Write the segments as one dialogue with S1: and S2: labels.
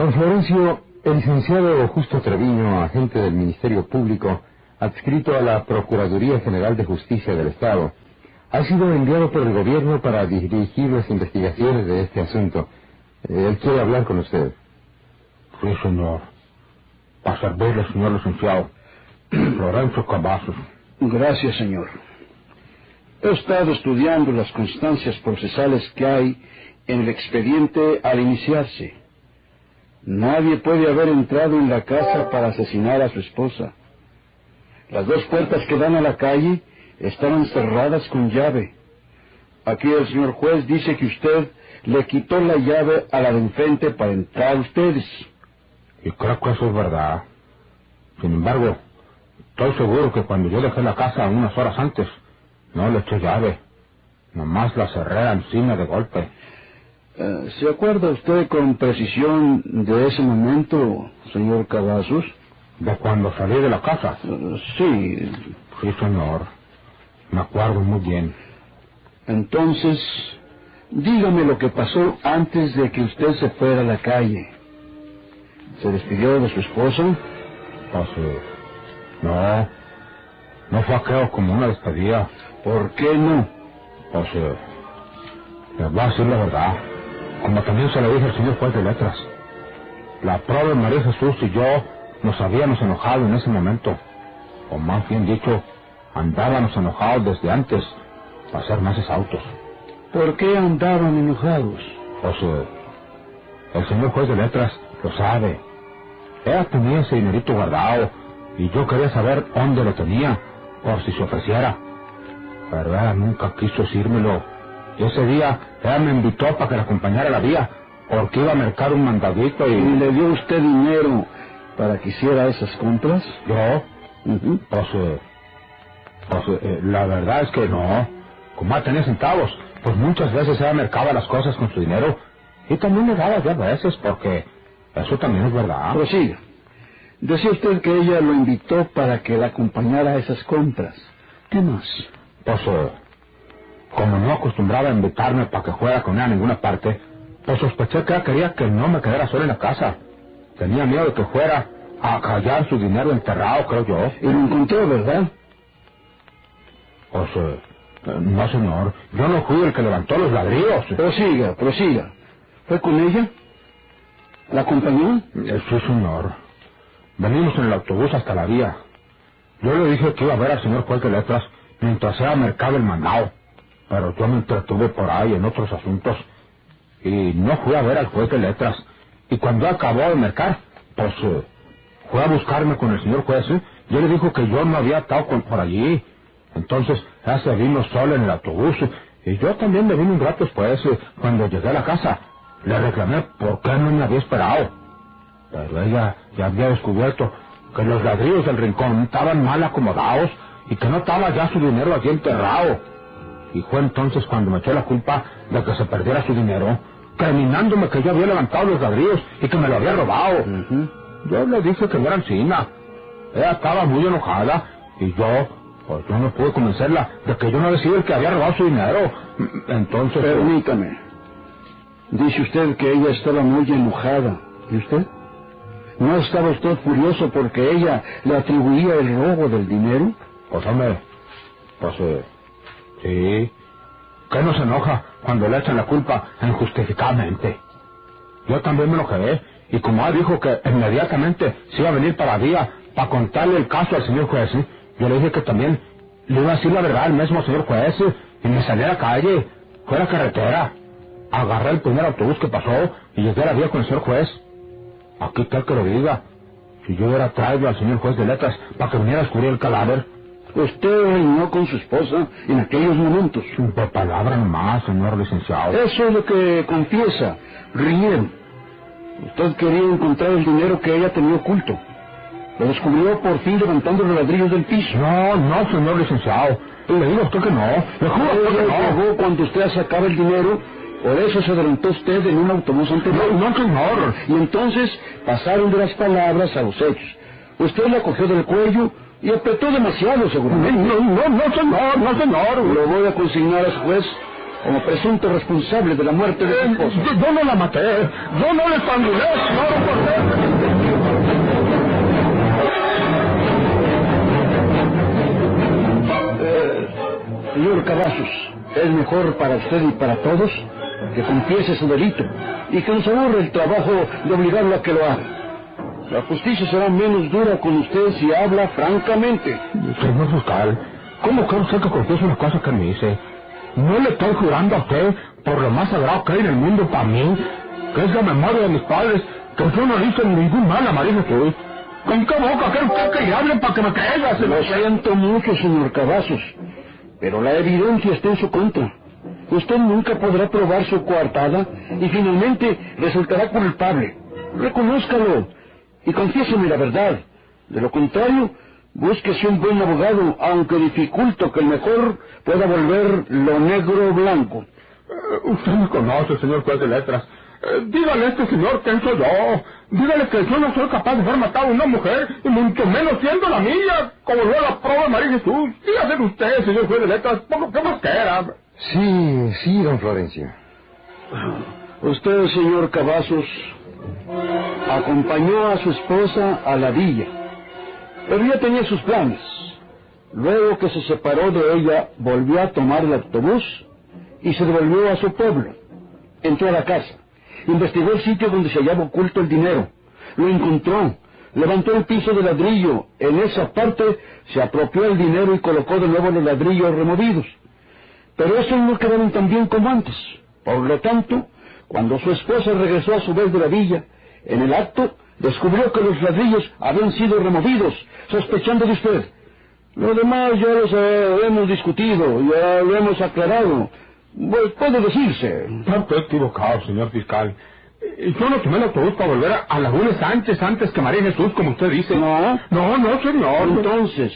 S1: Don Florencio, el licenciado Justo Treviño, agente del Ministerio Público, adscrito a la Procuraduría General de Justicia del Estado, ha sido enviado por el gobierno para dirigir las investigaciones de este asunto. Él quiere hablar con usted.
S2: Sí, señor. Para servirle, señor licenciado. Florencio Cavazos.
S3: Gracias, señor. He estado estudiando las constancias procesales que hay en el expediente al iniciarse. Nadie puede haber entrado en la casa para asesinar a su esposa. Las dos puertas que dan a la calle estaban cerradas con llave. Aquí el señor juez dice que usted le quitó la llave a la de enfrente para entrar ustedes.
S2: Y creo que eso es verdad. Sin embargo, estoy seguro que cuando yo dejé la casa unas horas antes, no le eché llave. Nomás la cerré encima de golpe.
S3: ¿Se acuerda usted con precisión de ese momento, señor Cavazos?
S2: ¿De cuando salí de la casa?
S3: Sí.
S2: Sí, señor. Me acuerdo muy bien.
S3: Entonces, dígame lo que pasó antes de que usted se fuera a la calle. ¿Se despidió de su esposa?
S2: Pues, no fue aquello como una despedida.
S3: ¿Por qué no?
S2: Pues, les voy a decir la verdad. Como también se lo dije al señor juez de letras. La pobre María Jesús y yo nos habíamos enojado en ese momento. O más bien dicho, andábamos enojados desde antes para hacer más autos.
S3: ¿Por qué andaban enojados?
S2: Pues, el señor juez de letras lo sabe. Ella tenía ese dinerito guardado y yo quería saber dónde lo tenía, por si se ofreciera. Pero ella nunca quiso decírmelo. Y ese día ella me invitó para que la acompañara a la vía, porque iba a mercar un mandadito y...
S3: ¿Y le dio usted dinero para que hiciera esas compras?
S2: ¿Yo? La verdad es que no. Como ella tenía centavos, pues muchas veces ella mercaba las cosas con su dinero y también le daba ya veces, porque eso también es verdad.
S3: Prosiga. Decía usted que ella lo invitó para que la acompañara a esas compras. ¿Qué más?
S2: Pues, como no acostumbraba a invitarme para que fuera con ella a ninguna parte, pues sospeché que ella quería que no me quedara sola en la casa. Tenía miedo de que fuera a hallar su dinero enterrado, creo yo.
S3: Y lo encontró, ¿verdad?
S2: Pues, no, señor. Yo no fui el que levantó los ladrillos.
S3: Prosiga. ¿Fue con ella? ¿La acompañó?
S2: Sí, señor. Venimos en el autobús hasta la vía. Yo le dije que iba a ver al señor juez de letras mientras ella mercaba el mandado. Pero yo me entretuve por ahí en otros asuntos y no fui a ver al juez de letras. Y cuando acabó de mercar, pues fue a buscarme con el señor juez. Yo le dijo que yo no había estado por allí. Entonces ella se vino sola en el autobús y yo también me vine un rato después. Cuando llegué a la casa le reclamé por qué no me había esperado. Pero ella ya había descubierto que los ladrillos del rincón estaban mal acomodados y que no estaba ya su dinero allí enterrado. Y fue entonces cuando me echó la culpa de que se perdiera su dinero, criminándome que yo había levantado los ladrillos y que me lo había robado. Yo le dije que no era encima. Ella estaba muy enojada y yo no pude convencerla de que yo no había sido el que había robado su dinero. Entonces...
S3: Permítame. Dice usted que ella estaba muy enojada. ¿Y usted? ¿No estaba usted furioso porque ella le atribuía el robo del dinero?
S2: Pues, hombre, sí. ¿Qué no se enoja cuando le echan la culpa injustificadamente? Yo también me enojé, y como ella dijo que inmediatamente se iba a venir para la vía para contarle el caso al señor juez, yo le dije que también le iba a decir la verdad al mismo señor juez, y me salí a la calle, fue a la carretera, agarré el primer autobús que pasó y llegué a la vía con el señor juez. Aquí tal que lo diga, si yo hubiera traído al señor juez de letras para que viniera a descubrir el cadáver.
S3: Usted reunió con su esposa en aquellos momentos.
S2: Por palabra nomás, señor licenciado.
S3: Eso es lo que confiesa. Rieron. Usted quería encontrar el dinero que ella tenía oculto. Lo descubrió por fin levantando los ladrillos del piso.
S2: No, señor licenciado. Le digo a usted que no. Le juro a usted que no.
S3: Llegó cuando usted sacaba el dinero. Por eso se adelantó usted en un autobús anterior.
S2: No, señor.
S3: Y entonces pasaron de las palabras a los hechos. Usted la cogió del cuello y apretó demasiado, seguramente.
S2: No, señor.
S3: Lo voy a consignar a su juez como presunto responsable de la muerte de su esposa.
S2: Yo no la maté, yo no le estrangulé, señor Cortés.
S3: Señor Cavazos, es mejor para usted y para todos que confiese su delito y que nos ahorre el trabajo de obligarlo a que lo haga. La justicia será menos dura con usted si habla francamente.
S2: Señor fiscal, ¿cómo cree usted que confiese una cosa que me hice? No le estoy jurando a usted por lo más sagrado que hay en el mundo para mí, que es la memoria de mis padres, que yo no le hice ningún mal a María Jesús. ¿Con qué boca quiere usted que le hablen para que me caiga?
S3: Lo siento mucho, señor Cavazos, pero la evidencia está en su contra. Usted nunca podrá probar su coartada y finalmente resultará culpable. Reconózcalo y confiéseme la verdad. De lo contrario, búsquese un buen abogado, aunque dificulto que el mejor pueda volver lo negro blanco.
S2: Usted me conoce, señor juez de letras. Dígale a este señor quién soy yo. Dígale que yo no soy capaz de haber matado a una mujer, y mucho menos siendo la mía, como lo la prueba María Jesús. Dígase usted, señor juez de letras, por lo que más quiera.
S1: Sí, don Florencio.
S3: Usted, señor Cavazos, acompañó a su esposa a la villa, pero ya tenía sus planes. Luego que se separó de ella, volvió a tomar el autobús y se devolvió a su pueblo. Entró a la casa, investigó el sitio donde se hallaba oculto el dinero, lo encontró, levantó el piso de ladrillo, en esa parte se apropió el dinero y colocó de nuevo los ladrillos removidos. Pero esos no quedaron tan bien como antes. Por lo tanto, cuando su esposa regresó a su vez de la villa, en el acto descubrió que los ladrillos habían sido removidos, sospechando de usted. Lo demás ya lo hemos discutido, ya lo hemos aclarado. Pues puede decirse.
S2: Estoy equivocado, señor fiscal. Yo no tomé el autobús para volver a Laguna Sánchez antes que María Jesús, como usted dice.
S3: ¿No?
S2: No, señor.
S3: Entonces,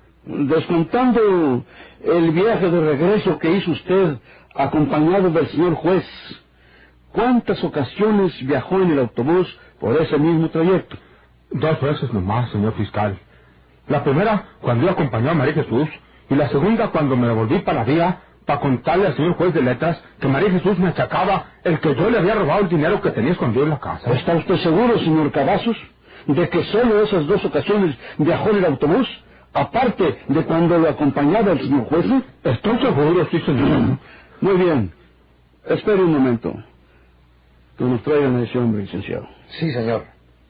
S3: descontando el viaje de regreso que hizo usted acompañado del señor juez, ¿cuántas ocasiones viajó en el autobús por ese mismo trayecto?
S2: 2 veces nomás, señor fiscal. La primera, cuando yo acompañé a María Jesús, y la segunda, cuando me volví para la vía para contarle al señor juez de letras que María Jesús me achacaba el que yo le había robado el dinero que tenía escondido en la casa.
S3: ¿Está usted seguro, señor Cavazos, de que solo esas 2 ocasiones viajó en el autobús, aparte de cuando lo acompañaba el señor juez?
S2: Estoy seguro, sí, señor.
S3: Muy bien. Espere un momento. Que nos traigan a ese hombre, licenciado.
S1: Sí, señor.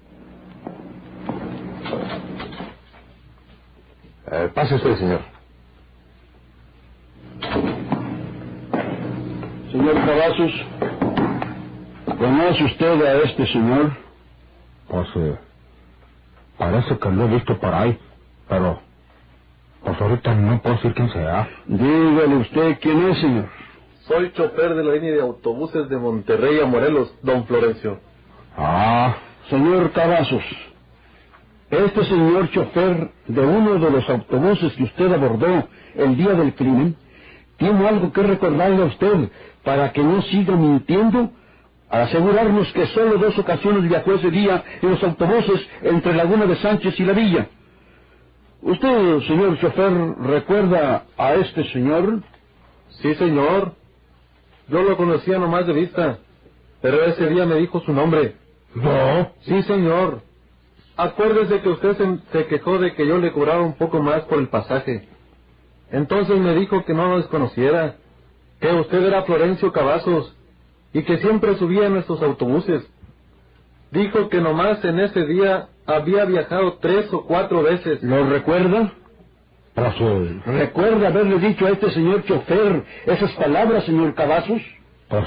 S1: Pase usted, señor.
S3: Señor Cavazos, ¿conoce usted a este señor?
S2: Pues, parece que lo he visto por ahí, pero pues ahorita no puedo decir quién sea.
S3: Dígale usted quién es, señor.
S4: Soy chofer de la línea de autobuses de Monterrey a Morelos, don Florencio.
S3: Señor Cavazos, este señor chofer de uno de los autobuses que usted abordó el día del crimen, tiene algo que recordarle a usted para que no siga mintiendo, al asegurarnos que solo 2 ocasiones viajó ese día en los autobuses entre Laguna de Sánchez y la villa. ¿Usted, señor chofer, recuerda a este señor?
S4: Sí, señor. Yo lo conocía nomás de vista, pero ese día me dijo su nombre.
S2: ¿No?
S4: Sí, señor. Acuérdese que usted se quejó de que yo le cobraba un poco más por el pasaje. Entonces me dijo que no lo desconociera, que usted era Florencio Cavazos y que siempre subía en nuestros autobuses. Dijo que nomás en ese día había viajado 3 o 4 veces.
S3: ¿Lo recuerda?
S2: Pues,
S3: ¿Recuerda haberle dicho a este señor chofer esas palabras, señor Cavazos?
S2: pues,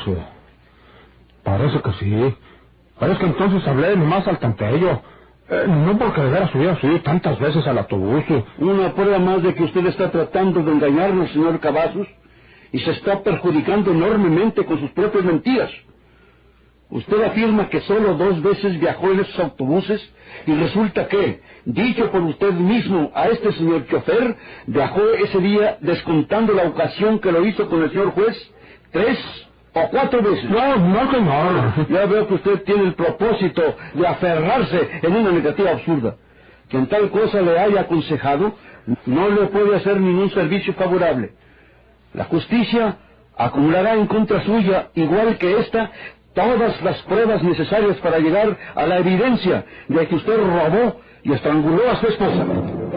S2: parece que sí. Pero es que entonces hablé nomás al tanteillo. No porque de veras hubiera subido tantas veces al autobús.
S3: Una prueba más de que usted está tratando de engañarnos, señor Cavazos, y se está perjudicando enormemente con sus propias mentiras. Usted afirma que solo 2 veces viajó en esos autobuses y resulta que, dicho por usted mismo a este señor chofer, viajó ese día descontando la ocasión que lo hizo con el señor juez 3 o 4 veces.
S2: No, señor.
S3: Ya veo que usted tiene el propósito de aferrarse en una negativa absurda. Quien tal cosa le haya aconsejado no le puede hacer ningún servicio favorable. La justicia acumulará en contra suya, igual que esta, todas las pruebas necesarias para llegar a la evidencia de que usted robó y estranguló a su esposa.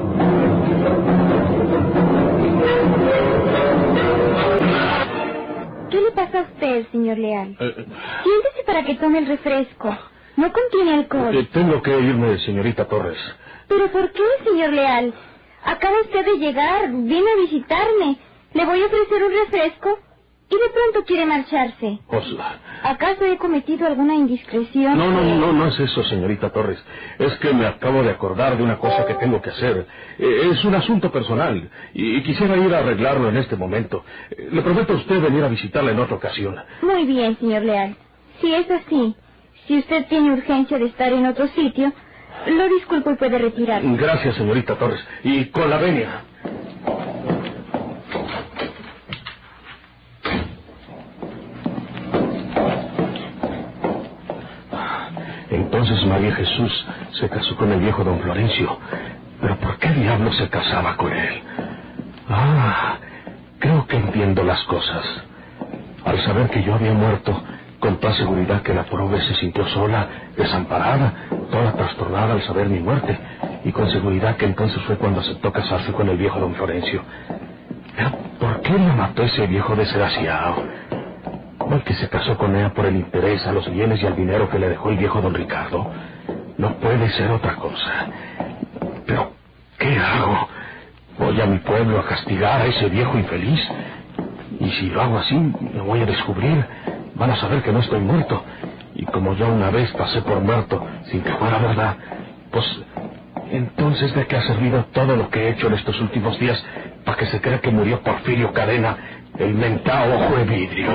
S5: ¿Qué le pasa a usted, señor Leal? Siéntese para que tome el refresco. No contiene alcohol.
S2: Tengo que irme, señorita Torres.
S5: ¿Pero por qué, señor Leal? Acaba usted de llegar, viene a visitarme. Le voy a ofrecer un refresco y de pronto quiere marcharse. ¿Acaso he cometido alguna indiscreción?
S2: No es eso, señorita Torres. Es que me acabo de acordar de una cosa que tengo que hacer. Es un asunto personal y quisiera ir a arreglarlo en este momento. Le prometo a usted venir a visitarla en otra ocasión.
S5: Muy bien, señor Leal. Si es así, si usted tiene urgencia de estar en otro sitio, lo disculpo y puede retirar.
S2: Gracias, señorita Torres. Y con la venia. Entonces María Jesús se casó con el viejo don Florencio. ¿Pero por qué diablos se casaba con él? Creo que entiendo las cosas. Al saber que yo había muerto, con toda seguridad que la pobre se sintió sola, desamparada, toda trastornada al saber mi muerte. Y con seguridad que entonces fue cuando aceptó casarse con el viejo don Florencio. ¿Pero por qué la mató ese viejo desgraciado? ¿O el que se casó con ella por el interés a los bienes y al dinero que le dejó el viejo don Ricardo? No puede ser otra cosa. Pero, ¿qué hago? ¿Voy a mi pueblo a castigar a ese viejo infeliz? Y si lo hago así, me voy a descubrir. Van a saber que no estoy muerto. Y como ya una vez pasé por muerto sin que fuera verdad, pues entonces ¿de qué ha servido todo lo que he hecho en estos últimos días para que se crea que murió Porfirio Cadena, el mentado ojo de vidrio?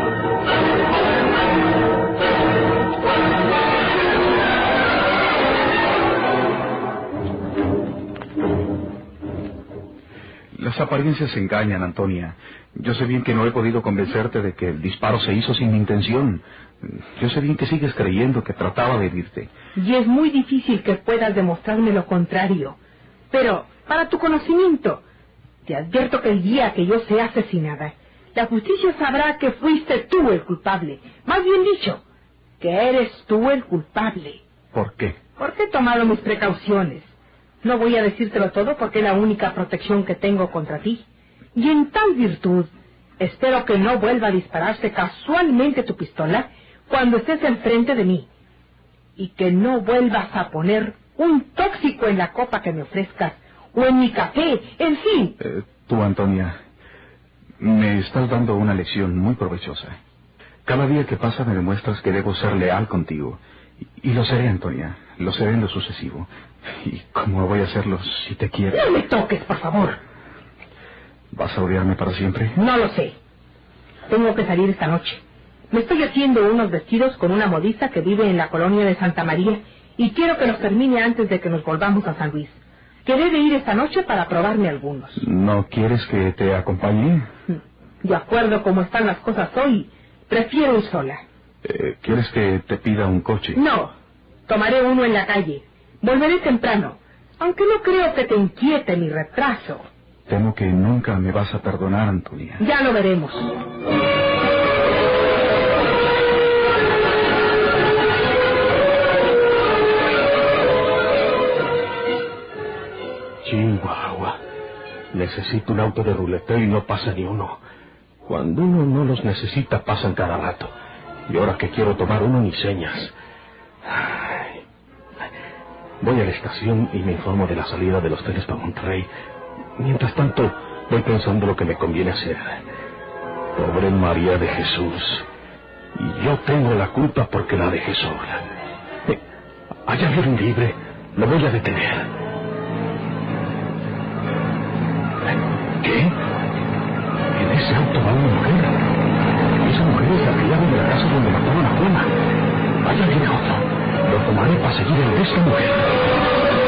S6: Las apariencias engañan, Antonia. Yo sé bien que no he podido convencerte de que el disparo se hizo sin mi intención. Yo sé bien que sigues creyendo que trataba de herirte.
S7: Y es muy difícil que puedas demostrarme lo contrario. Pero, para tu conocimiento, te advierto que el día que yo sea asesinada, la justicia sabrá que fuiste tú el culpable. Más bien dicho, que eres tú el culpable.
S6: ¿Por qué?
S7: Porque he tomado mis precauciones. No voy a decírtelo todo porque es la única protección que tengo contra ti. Y en tal virtud, espero que no vuelva a dispararse casualmente tu pistola cuando estés enfrente de mí. Y que no vuelvas a poner un tóxico en la copa que me ofrezcas, o en mi café, en fin.
S6: Tú, Antonia, me estás dando una lección muy provechosa. Cada día que pasa me demuestras que debo ser leal contigo. Y lo seré, Antonia, lo seré en lo sucesivo. ¿Y cómo voy a hacerlo si te quiero?
S7: No me toques, por favor.
S6: ¿Vas a odiarme para siempre?
S7: No lo sé. Tengo que salir esta noche. Me estoy haciendo unos vestidos con una modista que vive en la colonia de Santa María y quiero que los termine antes de que nos volvamos a San Luis. Quedé de ir esta noche para probarme algunos.
S6: ¿No quieres que te acompañe?
S7: De acuerdo como están las cosas hoy, prefiero ir sola.
S6: ¿Quieres que te pida un coche?
S7: No, tomaré uno en la calle. Volveré temprano, aunque no creo que te inquiete mi retraso.
S6: Temo que nunca me vas a perdonar, Antonia.
S7: Ya lo veremos.
S2: Chihuahua. Necesito un auto de ruleteo y no pasa ni uno. Cuando uno no los necesita, pasan cada rato. Y ahora que quiero tomar uno, ni señas. Voy a la estación y me informo de la salida de los trenes para Monterrey. Mientras tanto, voy pensando lo que me conviene hacer. Pobre María de Jesús. Y yo tengo la culpa porque la dejé sola. Allá viene un libre. Lo voy a detener. ¿Qué? En ese auto va una mujer. Esa mujer es la criada de la casa donde mataron a Juana. Allá viene otro. Lo tomaré para seguir en esta mujer.